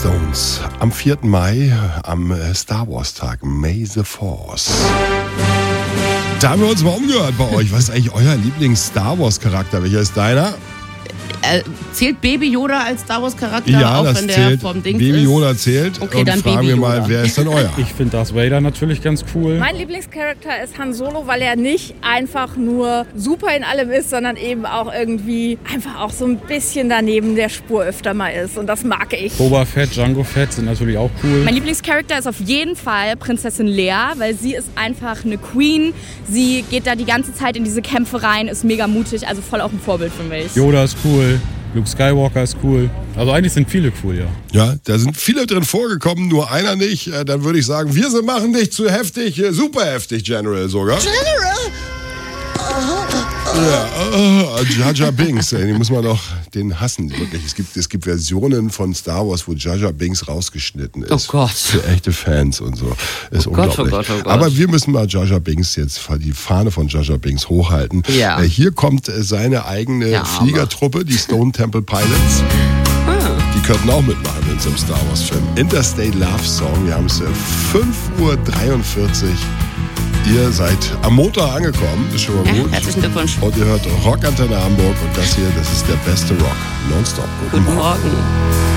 Stones am 4. Mai, am Star Wars Tag, May the Force. Da haben wir uns mal umgehört bei euch. Was ist eigentlich euer Lieblings-Star Wars-Charakter? Welcher ist deiner? Zählt Baby Yoda als Star Wars Charakter, Ja, auch das wenn der zählt. vom Ding Baby ist? Yoda zählt. Okay, und dann fragen Baby wir mal, Yoda. wer ist denn euer? Ich finde Darth Vader natürlich ganz cool. Mein Lieblingscharakter ist Han Solo, weil er nicht einfach nur super in allem ist, sondern eben auch irgendwie einfach auch so ein bisschen daneben der Spur öfter mal ist. Und das mag ich. Boba Fett, Jango Fett sind natürlich auch cool. Mein Lieblingscharakter ist auf jeden Fall Prinzessin Leia, weil sie ist einfach eine Queen. Sie geht da die ganze Zeit in diese Kämpfe rein, ist mega mutig, also voll auch ein Vorbild für mich. Yoda ist cool. Luke Skywalker ist cool. Also eigentlich sind viele cool, ja. Ja, da sind viele drin vorgekommen, nur einer nicht. Dann würde ich sagen, machen dich zu heftig, super heftig, General sogar. General? Ja, Jar Jar Binks, den muss man doch, den hassen wirklich. Es gibt Versionen von Star Wars, wo Jar Jar Binks rausgeschnitten ist. Oh Gott. Für echte Fans und so. Ist unglaublich. Oh Gott. Aber wir müssen mal Jar Jar Binks jetzt, die Fahne von Jar Jar Binks hochhalten. Ja. Hier kommt seine eigene Fliegertruppe, die Stone Temple Pilots. Die könnten auch mitmachen in so einem Star Wars Film. Interstate Love Song, wir haben es 5:43 Uhr. Ihr seid am Montag angekommen, ist schon mal gut. Herzlichen Glückwunsch. Und ihr hört Rockantenne Hamburg und das hier, das ist der beste Rock. Nonstop. Guten Morgen.